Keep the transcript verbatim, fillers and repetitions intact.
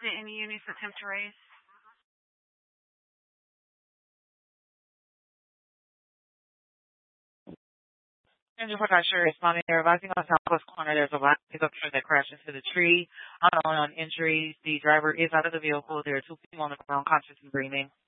Did any units attempt to raise? And just like I sure responding, they're advising on Southwest Corner. There's a black pickup truck that crashed into the tree. Unknown on injuries. The driver is out of the vehicle. There are two people on the ground conscious and breathing.